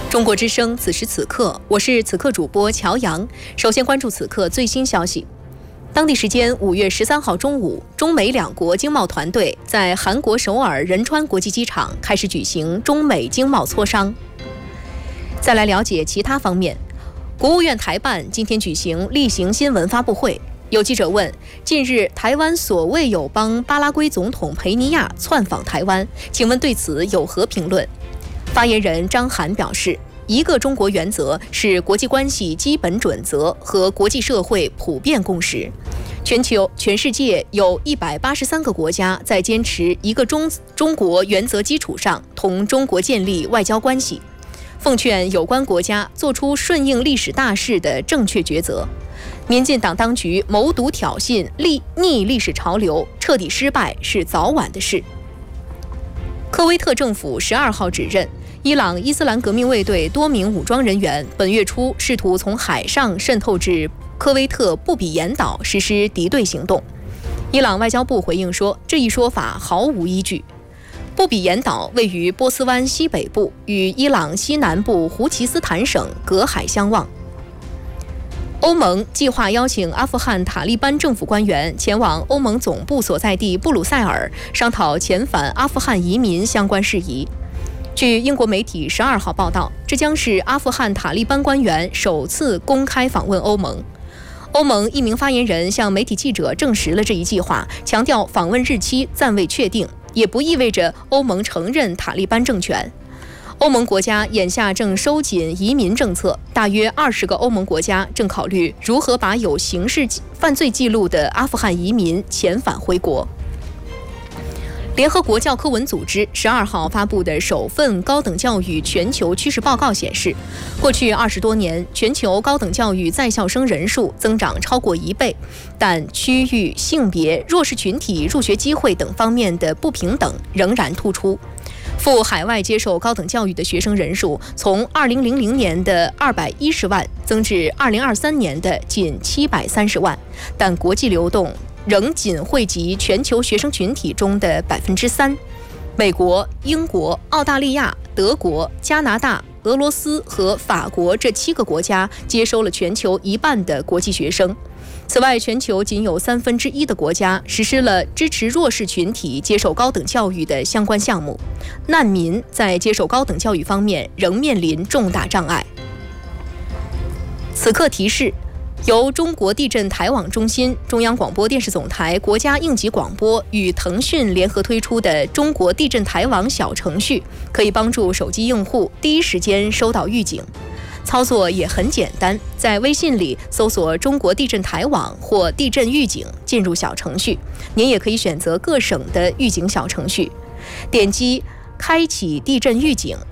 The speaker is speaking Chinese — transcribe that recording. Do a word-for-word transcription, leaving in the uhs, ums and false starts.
中国之声，此时此刻，我是此刻主播乔阳。首先关注此刻最新消息。当地时间五月十三号中午，中美两国经贸团队在韩国首尔仁川国际机场开始举行中美经贸磋商。再来了解其他方面，国务院台办今天举行例行新闻发布会。有记者问，近日台湾所谓友邦巴拉圭总统佩尼亚窜访台湾，请问对此有何评论？发言人张涵表示，一个中国原则是国际关系基本准则和国际社会普遍共识。全球全世界有一百八十三个国家在坚持一个中中国原则基础上同中国建立外交关系。奉劝有关国家做出顺应历史大势的正确抉择。民进党当局谋独挑衅、逆逆历史潮流，彻底失败是早晚的事。科威特政府十二号指认，伊朗伊斯兰革命卫队多名武装人员本月初试图从海上渗透至科威特布比岩岛实施敌对行动。伊朗外交部回应说，这一说法毫无依据。布比岩岛位于波斯湾西北部，与伊朗西南部胡奇斯坦省隔海相望。欧盟计划邀请阿富汗塔利班政府官员前往欧盟总部所在地布鲁塞尔，商讨遣返阿富汗移民相关事宜。据英国媒体十二号报道，这将是阿富汗塔利班官员首次公开访问欧盟。欧盟一名发言人向媒体记者证实了这一计划，强调访问日期暂未确定，也不意味着欧盟承认塔利班政权。欧盟国家眼下正收紧移民政策，大约二十个欧盟国家正考虑如何把有刑事犯罪记录的阿富汗移民遣返回国。联合国教科文组织十二号发布的首份高等教育全球趋势报告显示，过去二十多年，全球高等教育在校生人数增长超过一倍，但区域、性别、弱势群体入学机会等方面的不平等仍然突出。赴海外接受高等教育的学生人数从二零零零年的二百一十万增至二零二三年的近七百三十万，但国际流动仍仅惠及全球学生群体中的百分之三。美国、英国、澳大利亚、德国、加拿大、俄罗斯和法国这七个国家接收了全球一半的国际学生。此外，全球仅有三分之一的国家实施了支持弱势群体接受高等教育的相关项目。难民在接受高等教育方面仍面临重大障碍。此刻提示，由中国地震台网中心、中央广播电视总台国家应急广播与腾讯联合推出的中国地震台网小程序，可以帮助手机用户第一时间收到预警。操作也很简单，在微信里搜索中国地震台网或地震预警，进入小程序。您也可以选择各省的预警小程序，点击开启地震预警，